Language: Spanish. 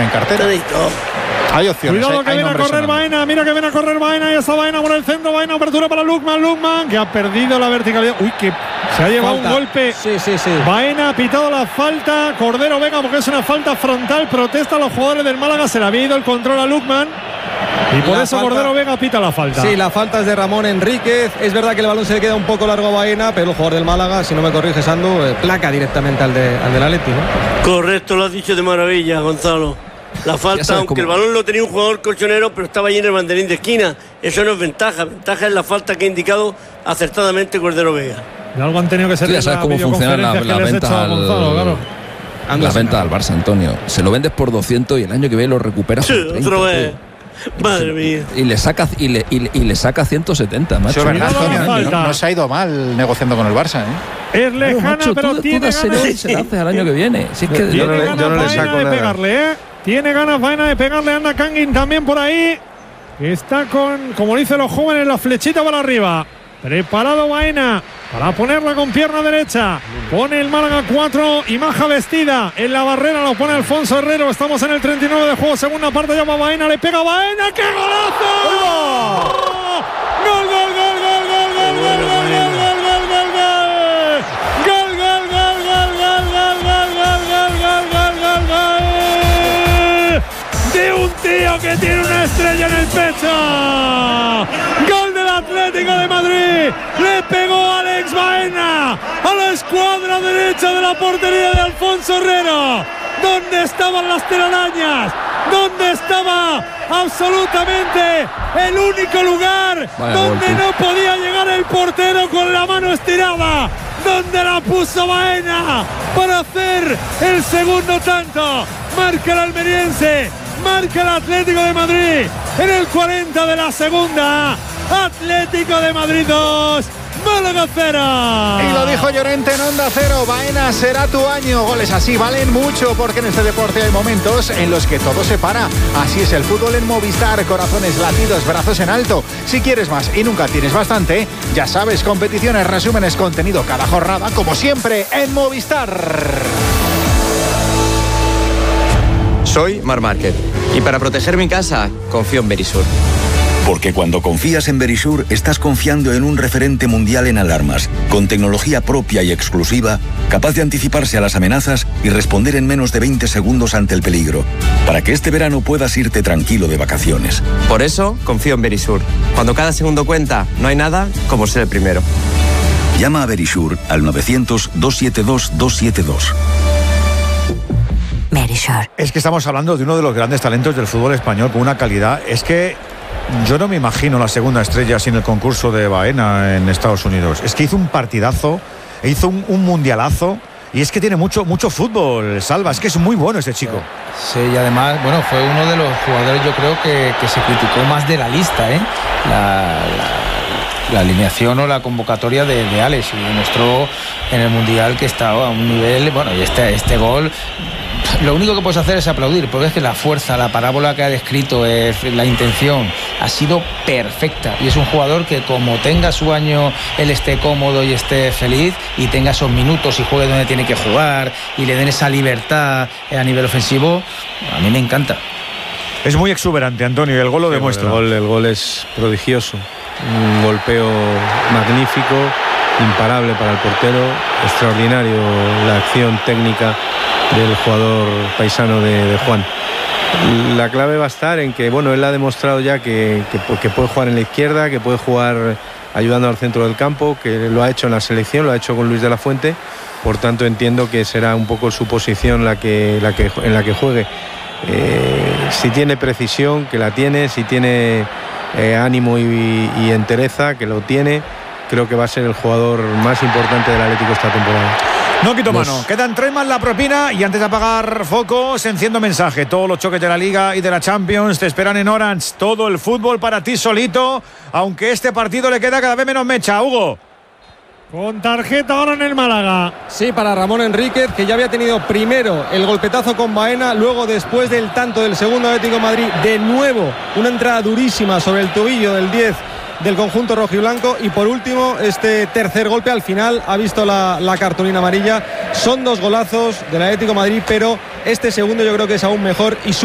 en cartera. Hay opciones. Cuidado que viene a correr Baena, mira que viene a correr Baena, y está Baena por el centro, Baena, apertura para Lukman, que ha perdido la verticalidad. Uy, que se ha llevado un golpe. Sí. Baena ha pitado la falta, Cordero Vega, porque es una falta frontal, protesta a los jugadores del Málaga, se le había ido el control a Lukman. Y por eso Cordero Vega pita la falta. Sí, la falta es de Ramón Enríquez. Es verdad que el balón se le queda un poco largo a Baena, pero el jugador del Málaga, si no me corriges, Andu, placa directamente al del Atleti, ¿no? Correcto, lo has dicho de maravilla, Gonzalo. La falta, aunque el balón lo tenía un jugador colchonero, pero estaba allí en el banderín de esquina. Eso no es ventaja. Ventaja es la falta que ha indicado acertadamente Cordero Vega. Y algo han tenido que ser. Tú ya sabes cómo funciona la venta la venta al Barça, Antonio. Se lo vendes por 200 y el año que viene lo recuperas por 30. Otra vez. Madre mía. Y le saca 170, macho. Eso es verdad, Antonio. No se ha ido mal negociando con el Barça, Es lejana, macho, pero tiene ganas. Se la hace al año que viene. Si es que yo no le saco de pegarle, Tiene ganas Baena de pegarle. Anda Kangin también por ahí. Está con, como dicen los jóvenes, la flechita para arriba. Preparado Baena para ponerla con pierna derecha. Pone el Málaga 4 y Maja vestida. En la barrera lo pone Alfonso Herrero. Estamos en el 39 de juego. Segunda parte, llama Baena. Le pega Baena. ¡Qué golazo! ¡Gol, gol, gol, gol, gol, gol, gol, gol, gol, gol, gol, gol, gol, gol! ¡Gol, gol, gol, gol, gol, gol, gol, gol, gol, gol! De un tío que tiene una estrella en el pecho. ¡Gol del Atlético de Madrid! Le pegó Alex Baena a la escuadra derecha de la portería de Alfonso Herrero. ¿Dónde estaban las telarañas? ¿Dónde estaba absolutamente el único lugar donde no podía llegar el portero con la mano estirada? ¿Dónde la puso Baena para hacer el segundo tanto? Marca el almeriense, marca el Atlético de Madrid en el 40 de la segunda. Atlético de Madrid 2, Málaga 0. Y lo dijo Llorente en Onda Cero: Baena, será tu año. Goles así valen mucho, porque en este deporte hay momentos en los que todo se para. Así es el fútbol en Movistar. Corazones latidos, brazos en alto. Si quieres más y nunca tienes bastante, ya sabes, competiciones, resúmenes, contenido cada jornada, como siempre en Movistar. Soy Marc Márquez y para proteger mi casa confío en Verisur. Porque cuando confías en Verisur, estás confiando en un referente mundial en alarmas, con tecnología propia y exclusiva, capaz de anticiparse a las amenazas y responder en menos de 20 segundos ante el peligro, para que este verano puedas irte tranquilo de vacaciones. Por eso, confío en Verisur. Cuando cada segundo cuenta, no hay nada como ser el primero. Llama a Verisur al 900-272-272. Verisur. Es que estamos hablando de uno de los grandes talentos del fútbol español, con una calidad. Es que yo no me imagino la segunda estrella sin el concurso de Baena en Estados Unidos. Es que hizo un partidazo, hizo un mundialazo, y es que tiene mucho fútbol, Salva. Es que es muy bueno este chico. Sí, y además, bueno, fue uno de los jugadores, yo creo que se criticó más de la lista, la alineación o la convocatoria de Alex, y demostró en el Mundial que estaba a un nivel, bueno, y este gol, lo único que puedes hacer es aplaudir, porque es que la fuerza, la parábola que ha descrito, la intención ha sido perfecta, y es un jugador que, como tenga su año, él esté cómodo y esté feliz y tenga esos minutos y juegue donde tiene que jugar y le den esa libertad a nivel ofensivo, a mí me encanta. Es muy exuberante, Antonio, y el gol lo demuestra. El gol es prodigioso, un golpeo magnífico, imparable para el portero, extraordinario la acción técnica del jugador paisano de Juan. La clave va a estar en que, bueno, él ha demostrado ya que puede jugar en la izquierda, que puede jugar ayudando al centro del campo, que lo ha hecho en la selección, lo ha hecho con Luis de la Fuente. Por tanto, entiendo que será un poco su posición en la que juegue. Si tiene precisión, que la tiene, si tiene ánimo y entereza, que lo tiene, creo que va a ser el jugador más importante del Atlético esta temporada. No quito mano, quedan 3 más la propina, y antes de apagar focos, enciendo mensaje. Todos los choques de la Liga y de la Champions te esperan en Orange. Todo el fútbol para ti solito, aunque este partido le queda cada vez menos mecha. Hugo. Con tarjeta ahora en el Málaga. Sí, para Ramón Enríquez, que ya había tenido primero el golpetazo con Baena, luego, después del tanto del segundo Atlético de Madrid, de nuevo una entrada durísima sobre el tobillo del 10 del conjunto rojiblanco, y por último este tercer golpe al final ha visto la cartulina amarilla. Son 2 golazos del Atlético de Madrid, pero este segundo yo creo que es aún mejor y